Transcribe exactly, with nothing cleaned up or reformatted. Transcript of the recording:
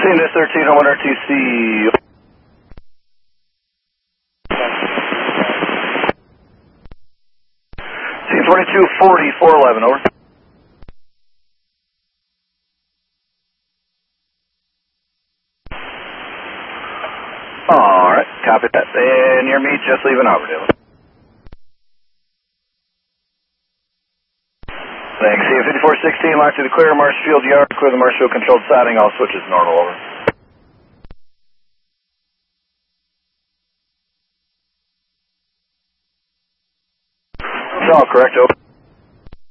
Scene to thirteen oh one R T C. Scene twenty-two forty, four eleven, over. Alright, copy that. And near me, just leaving Auburndale. Thanks. C fifty-four sixteen, locked to the clear, Marshfield Yard, clear the Marshfield controlled siding, all switches normal, over. It's all correct, over.